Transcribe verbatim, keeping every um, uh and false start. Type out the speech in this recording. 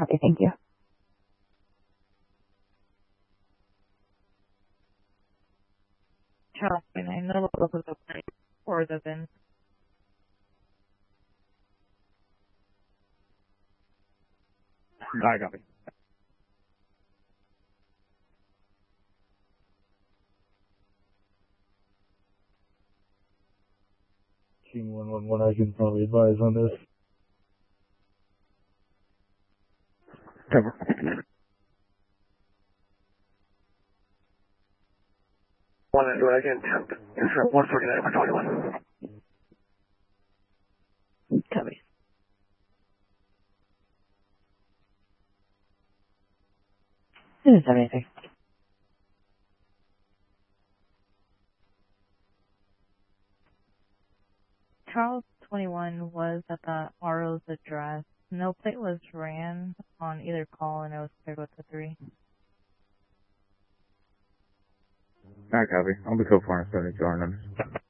Copy, thank you. Charles, I know what was the point or the VIN. I copy. King one one one, I can probably advise on this. Cover. One and do it again, temp. Insert one forty-nine over twenty-one. Copy. This is everything. Charles twenty-one was at the R O's address. No plate was ran on either call, and it was cleared with the three. I copy. I'll be so far in seventy-two hour numbers.